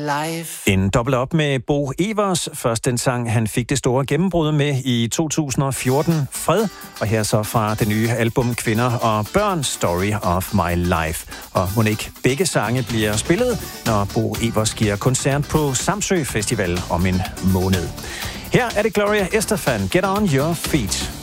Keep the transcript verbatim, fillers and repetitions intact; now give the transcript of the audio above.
life. En dobbelt op med Bo Evers. Først den sang, han fik det store gennembrud med i to tusind og fjorten, Fred. Og her så fra det nye album Kvinder og Børn, Story of My Life. Og må ikke begge sange bliver spillet, når Bo Evers giver koncert på Samsø Festival om en måned. Her er det Gloria Estefan, Get On Your Feet.